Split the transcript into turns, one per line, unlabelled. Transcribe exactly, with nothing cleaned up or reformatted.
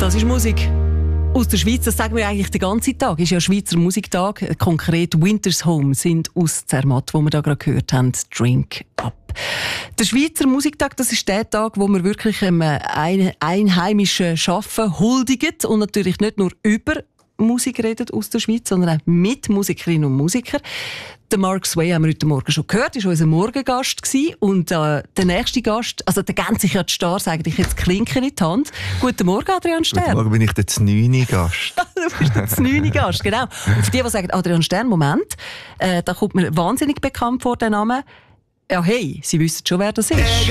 Das ist Musik aus der Schweiz, das sagen wir eigentlich den ganzen Tag. Es ist ja Schweizer Musiktag. Konkret Winters Home sind aus Zermatt, wo wir da gerade gehört haben. Drink Up. Der Schweizer Musiktag, das ist der Tag, wo wir wirklich einem ein einheimischen Schaffen huldigen und natürlich nicht nur über Musik redet aus der Schweiz, sondern auch mit Musikerinnen und Musikern. Den Mark Sway haben wir heute Morgen schon gehört, er war unser Morgengast gewesen. Und äh, der nächste Gast, also der gänzt sich ja die Stars eigentlich jetzt Klinken in die Hand. Guten Morgen, Adrian Stern.
Guten Morgen, bin ich der neunte Gast.
Du bist der neunte Gast, genau. Und für die, die sagen, Adrian Stern, Moment, äh, da kommt mir wahnsinnig bekannt vor, der Name. Ja, hey, Sie wissen schon, wer das ist.